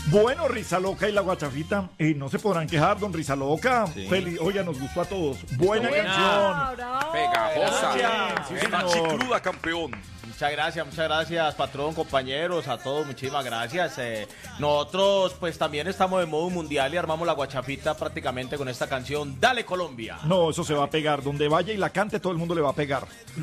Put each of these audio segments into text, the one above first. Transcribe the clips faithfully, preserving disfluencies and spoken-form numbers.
Bueno, Risa Loca y la Guachafita, eh, no se podrán quejar, don Risa Loca. Sí. Feliz, oiga, nos gustó a todos. Buena Buena. canción. Bravo. Pegajosa. Gracias, sí, Buena señor. chicluda, campeón. Muchas gracias, muchas gracias, patrón, compañeros, a todos, muchísimas gracias. Eh, nosotros, pues, también estamos de modo mundial y armamos la Guachafita prácticamente con esta canción, Dale Colombia. No, eso se va a pegar. Donde vaya y la cante, todo el mundo le va a pegar.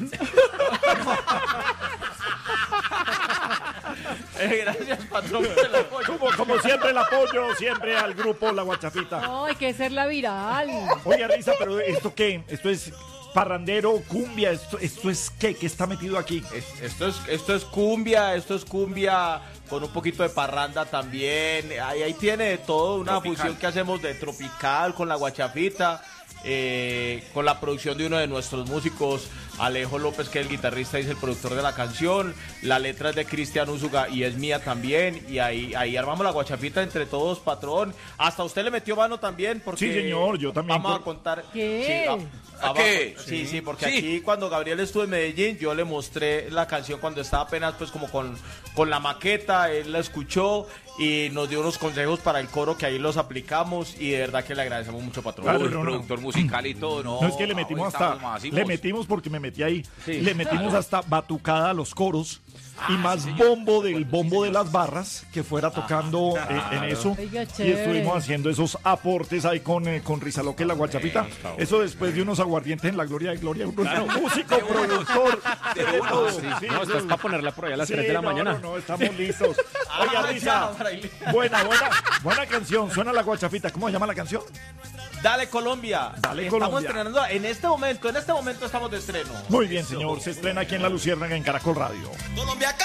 Eh, gracias, patrón, por el apoyo. Como, como siempre, el apoyo, siempre al grupo La Guachafita. No, hay que hacerla viral. Oye, Risa, pero ¿esto qué? ¿Esto es parrandero, cumbia? ¿Esto, esto es qué? ¿Qué está metido aquí? Es- Esto es, esto es cumbia, esto es cumbia con un poquito de parranda también. Ahí, ahí tiene de todo, una Tropical. fusión que hacemos de tropical con la Guachafita, eh, con la producción de uno de nuestros músicos, Alejo López, que es el guitarrista y es el productor de la canción. La letra es de Cristian Úsuga y es mía también. Y ahí, ahí armamos la Guachafita entre todos, patrón. Hasta usted le metió mano también, porque Sí, señor, yo también. Vamos a contar. ¿Qué? Sí, a- ¿A abajo- qué? Sí, sí, porque Sí. aquí cuando Gabriel estuvo en Medellín, yo le mostré la canción cuando estaba apenas pues como con, con la maqueta, él la escuchó y nos dio unos consejos para el coro que ahí los aplicamos y de verdad que le agradecemos mucho, patrón. Claro, Uy, no, no. productor musical y todo, no. No, es que le metimos hoy hasta, estamos masivos. le metimos porque me metí ahí, Sí. le metimos hasta batucada a los coros y Ah, más sí, señor. bombo del bombo de las barras que fuera tocando eh, en eso. Oiga, Y chévere. estuvimos haciendo esos aportes ahí con, eh, con Risa Loca y la Guachafita. Eso después de unos aguardientes en la gloria de Gloria, nuestro músico, productor. De de unos, todo. sí. Sí, No, esto es eso- para ponerla por allá a las sí, tres de la no, mañana. No, no, estamos listos. Oiga, Ah, Risa, ya, fraile. buena, buena, buena canción. Suena la Guachafita. ¿Cómo se llama la canción? Dale Colombia. Dale, Estamos Colombia. estrenando en este momento, en este momento estamos de estreno. Muy bien, señor. Se estrena aquí en La Luciérnaga en Caracol Radio. Colombia